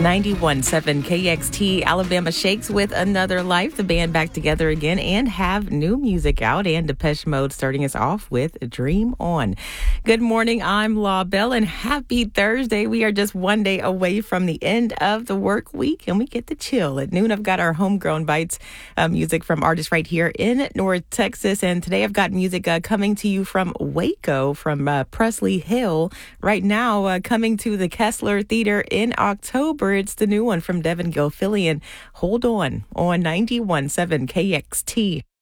91.7 KXT, Alabama Shakes with Another Life. The band back together again and have new music out, and Depeche Mode starting us off with Dream On. Good morning, I'm Law Bell, and happy Thursday. We are just one day away from the end of the work week, and we get to chill. At noon, I've got our Homegrown Bites music from artists right here in North Texas, and today I've got music coming to you from Waco, from Presley Hill. Right now, coming to the Kessler Theater in October. It's the new one from Devin Gilfillian. Hold on 91.7 KXT.